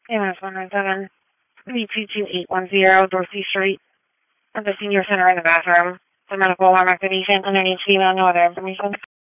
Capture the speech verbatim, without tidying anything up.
A M S one nine seven, V two two eight one zero, Dorothy Street, at the Senior Center in the bathroom. The medical alarm activation, and there needs to be no other information.